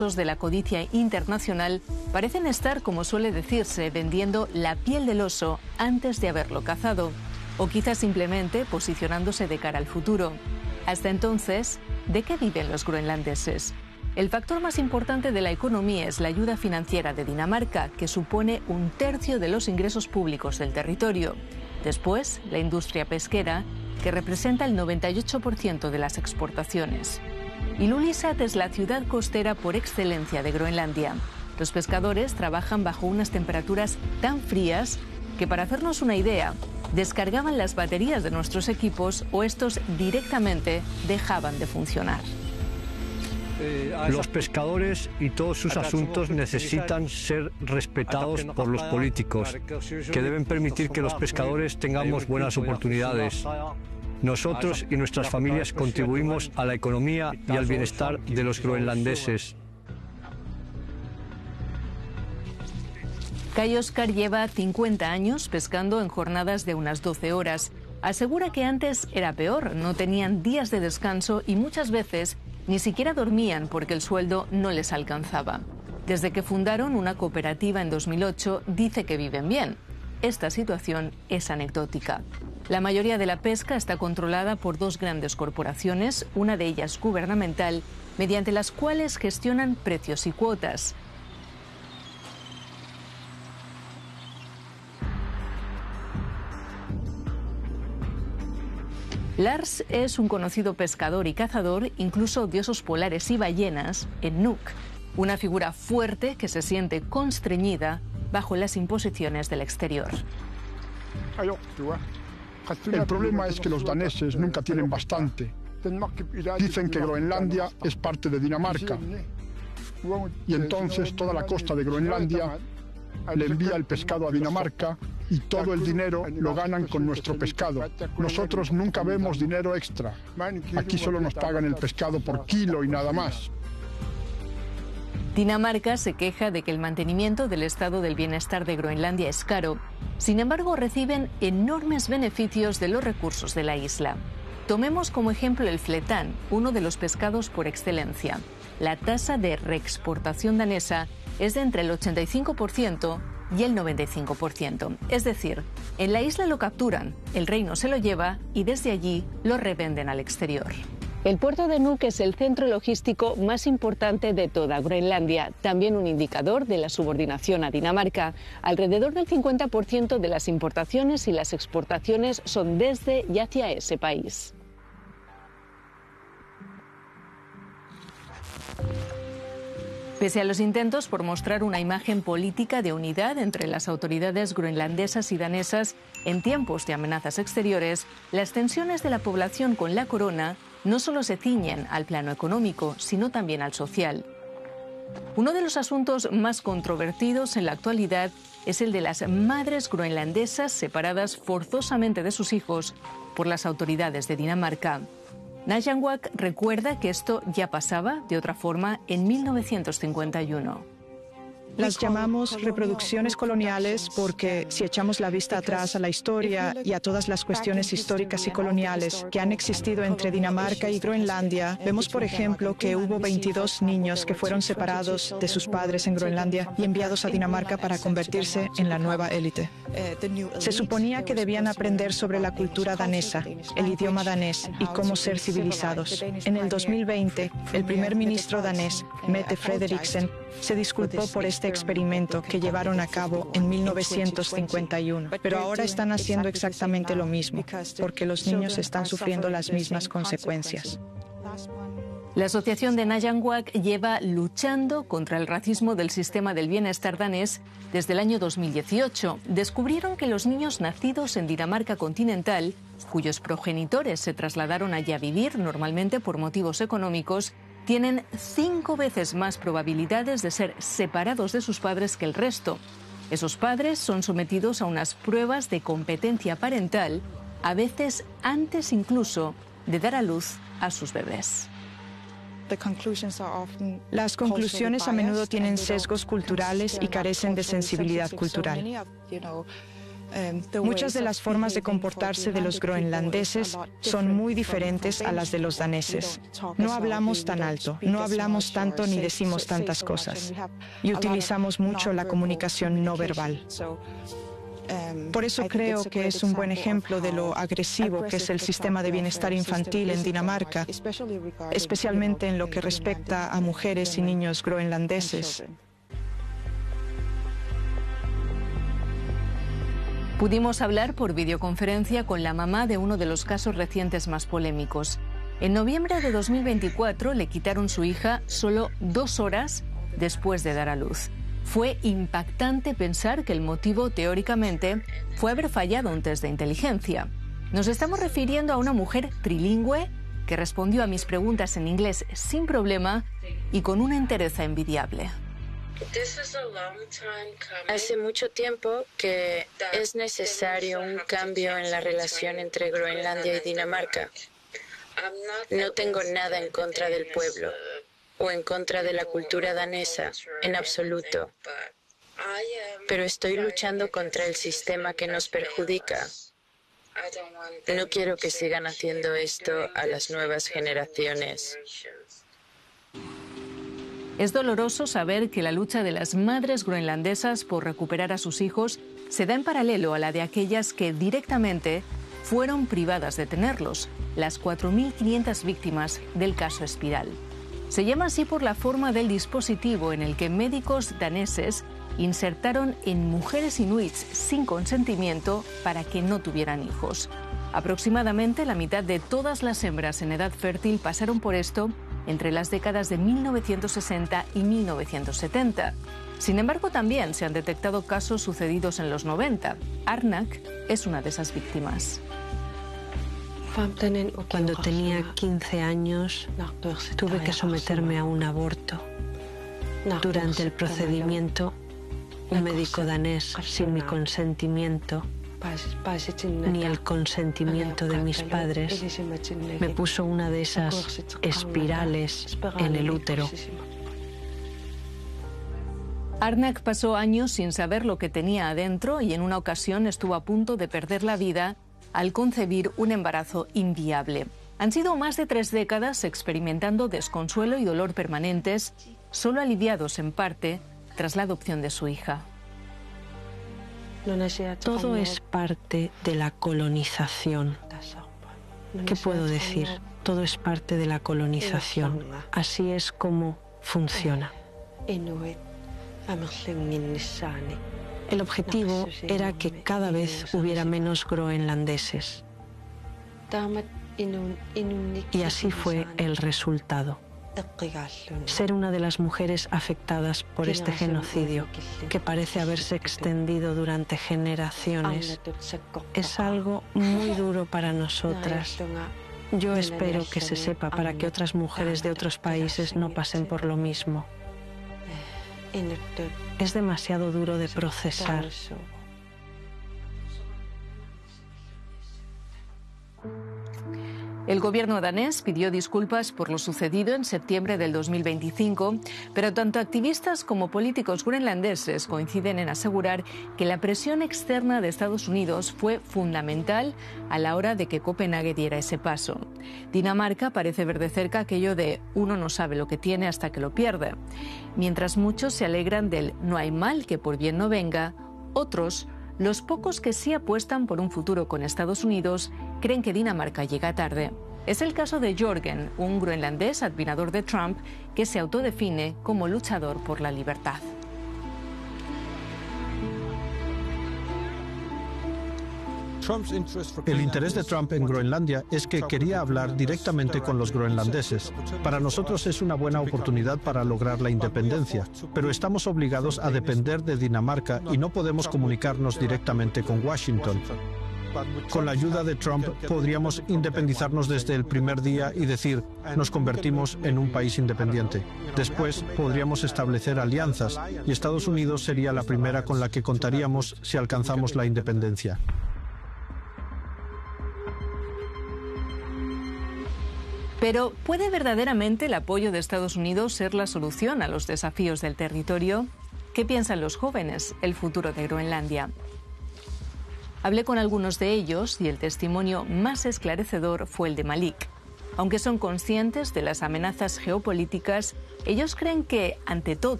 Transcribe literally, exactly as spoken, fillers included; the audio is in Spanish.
de la codicia internacional parecen estar, como suele decirse, vendiendo la piel del oso antes de haberlo cazado, o quizás simplemente posicionándose de cara al futuro. Hasta entonces, ¿de qué viven los groenlandeses? El factor más importante de la economía es la ayuda financiera de Dinamarca, que supone un tercio de los ingresos públicos del territorio. Después, la industria pesquera, que representa el noventa y ocho por ciento de las exportaciones. Ilulissat es la ciudad costera por excelencia de Groenlandia. Los pescadores trabajan bajo unas temperaturas tan frías que, para hacernos una idea, descargaban las baterías de nuestros equipos o estos directamente dejaban de funcionar. Los pescadores y todos sus asuntos necesitan ser respetados por los políticos, que deben permitir que los pescadores tengamos buenas oportunidades. Nosotros y nuestras familias contribuimos a la economía y al bienestar de los groenlandeses. Kai Oscar lleva cincuenta años pescando en jornadas de unas doce horas. Asegura que antes era peor, no tenían días de descanso y muchas veces ni siquiera dormían porque el sueldo no les alcanzaba. Desde que fundaron una cooperativa en dos mil ocho, dice que viven bien. Esta situación es anecdótica. La mayoría de la pesca está controlada por dos grandes corporaciones, una de ellas gubernamental, mediante las cuales gestionan precios y cuotas. Lars es un conocido pescador y cazador, incluso de osos polares y ballenas, en Nuuk, una figura fuerte que se siente constreñida bajo las imposiciones del exterior. El problema es que los daneses nunca tienen bastante. Dicen que Groenlandia es parte de Dinamarca y entonces toda la costa de Groenlandia le envía el pescado a Dinamarca y todo el dinero lo ganan con nuestro pescado. Nosotros nunca vemos dinero extra. Aquí solo nos pagan el pescado por kilo y nada más. Dinamarca se queja de que el mantenimiento del estado del bienestar de Groenlandia es caro. Sin embargo, reciben enormes beneficios de los recursos de la isla. Tomemos como ejemplo el fletán, uno de los pescados por excelencia. La tasa de reexportación danesa es de entre el ochenta y cinco por ciento y el noventa y cinco por ciento. Es decir, en la isla lo capturan, el reino se lo lleva y desde allí lo revenden al exterior. El puerto de Nuuk es el centro logístico más importante de toda Groenlandia, también un indicador de la subordinación a Dinamarca. Alrededor del cincuenta por ciento de las importaciones y las exportaciones son desde y hacia ese país. Pese a los intentos por mostrar una imagen política de unidad entre las autoridades groenlandesas y danesas en tiempos de amenazas exteriores, las tensiones de la población con la corona no solo se ciñen al plano económico, sino también al social. Uno de los asuntos más controvertidos en la actualidad es el de las madres groenlandesas separadas forzosamente de sus hijos por las autoridades de Dinamarca. Najanwak recuerda que esto ya pasaba de otra forma en mil novecientos cincuenta y uno. Las llamamos reproducciones coloniales porque si echamos la vista atrás a la historia y a todas las cuestiones históricas y coloniales que han existido entre Dinamarca y Groenlandia, vemos, por ejemplo, que hubo veintidós niños que fueron separados de sus padres en Groenlandia y enviados a Dinamarca para convertirse en la nueva élite. Se suponía que debían aprender sobre la cultura danesa, el idioma danés y cómo ser civilizados. En el dos mil veinte, el primer ministro danés, Mette Frederiksen, se disculpó por este experimento que llevaron a cabo en mil novecientos cincuenta y uno. Pero ahora están haciendo exactamente lo mismo, porque los niños están sufriendo las mismas consecuencias. La Asociación de Najanwak lleva luchando contra el racismo del sistema del bienestar danés desde el año dos mil dieciocho. Descubrieron que los niños nacidos en Dinamarca continental, cuyos progenitores se trasladaron allá a vivir normalmente por motivos económicos, tienen cinco veces más probabilidades de ser separados de sus padres que el resto. Esos padres son sometidos a unas pruebas de competencia parental, a veces antes incluso de dar a luz a sus bebés. Las conclusiones a menudo tienen sesgos culturales y carecen de sensibilidad cultural. Muchas de las formas de comportarse de los groenlandeses son muy diferentes a las de los daneses. No hablamos tan alto, no hablamos tanto ni decimos tantas cosas. Y utilizamos mucho la comunicación no verbal. Por eso creo que es un buen ejemplo de lo agresivo que es el sistema de bienestar infantil en Dinamarca, especialmente en lo que respecta a mujeres y niños groenlandeses. Pudimos hablar por videoconferencia con la mamá de uno de los casos recientes más polémicos. En noviembre de dos mil veinticuatro le quitaron su hija solo dos horas después de dar a luz. Fue impactante pensar que el motivo, teóricamente, fue haber fallado un test de inteligencia. Nos estamos refiriendo a una mujer trilingüe que respondió a mis preguntas en inglés sin problema y con una entereza envidiable. Hace mucho tiempo que es necesario un cambio en la relación entre Groenlandia y Dinamarca. No tengo nada en contra del pueblo o en contra de la cultura danesa, en absoluto. Pero estoy luchando contra el sistema que nos perjudica. No quiero que sigan haciendo esto a las nuevas generaciones. Es doloroso saber que la lucha de las madres groenlandesas por recuperar a sus hijos se da en paralelo a la de aquellas que directamente fueron privadas de tenerlos, las cuatro mil quinientas víctimas del caso Espiral. Se llama así por la forma del dispositivo en el que médicos daneses insertaron en mujeres inuits sin consentimiento para que no tuvieran hijos. Aproximadamente la mitad de todas las hembras en edad fértil pasaron por esto entre las décadas de mil novecientos sesenta y mil novecientos setenta. Sin embargo, también se han detectado casos sucedidos en los noventa. Arnak es una de esas víctimas. Cuando tenía quince años, tuve que someterme a un aborto. Durante el procedimiento, un médico danés, sin mi consentimiento, ni el consentimiento de mis padres, me puso una de esas espirales en el útero. Arnak pasó años sin saber lo que tenía adentro y en una ocasión estuvo a punto de perder la vida al concebir un embarazo inviable. Han sido más de tres décadas experimentando desconsuelo y dolor permanentes, solo aliviados en parte tras la adopción de su hija. Todo es parte de la colonización. ¿Qué puedo decir? Todo es parte de la colonización. Así es como funciona. El objetivo era que cada vez hubiera menos groenlandeses. Y así fue el resultado. Ser una de las mujeres afectadas por este genocidio, que parece haberse extendido durante generaciones, es algo muy duro para nosotras. Yo espero que se sepa para que otras mujeres de otros países no pasen por lo mismo. Es demasiado duro de procesar. El gobierno danés pidió disculpas por lo sucedido en septiembre del dos mil veinticinco, pero tanto activistas como políticos groenlandeses coinciden en asegurar que la presión externa de Estados Unidos fue fundamental a la hora de que Copenhague diera ese paso. Dinamarca parece ver de cerca aquello de uno no sabe lo que tiene hasta que lo pierde. Mientras muchos se alegran del no hay mal que por bien no venga, otros, los pocos que sí apuestan por un futuro con Estados Unidos, creen que Dinamarca llega tarde. Es el caso de Jorgen, un groenlandés admirador de Trump que se autodefine como luchador por la libertad. El interés de Trump en Groenlandia es que quería hablar directamente con los groenlandeses. Para nosotros es una buena oportunidad para lograr la independencia, pero estamos obligados a depender de Dinamarca y no podemos comunicarnos directamente con Washington. Con la ayuda de Trump podríamos independizarnos desde el primer día y decir, nos convertimos en un país independiente. Después podríamos establecer alianzas y Estados Unidos sería la primera con la que contaríamos si alcanzamos la independencia. Pero, ¿puede verdaderamente el apoyo de Estados Unidos ser la solución a los desafíos del territorio? ¿Qué piensan los jóvenes, el futuro de Groenlandia? Hablé con algunos de ellos y el testimonio más esclarecedor fue el de Malik. Aunque son conscientes de las amenazas geopolíticas, ellos creen que, ante todo,